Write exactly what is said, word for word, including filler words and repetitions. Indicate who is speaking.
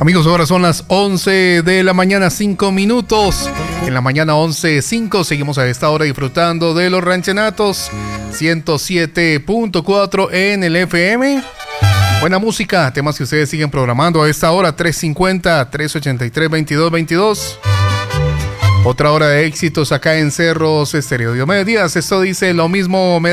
Speaker 1: Amigos, ahora son las once de la mañana, cinco minutos. En la mañana once cinco seguimos a esta hora disfrutando de los ranchenatos. ciento siete punto cuatro en el F M. Buena música, temas que ustedes siguen programando a esta hora. tres cincuenta, tres ochenta y tres, veintidós veintidós. Otra hora de éxitos acá en Cerros Estéreo. Diomedes Díaz, esto dice lo mismo. Me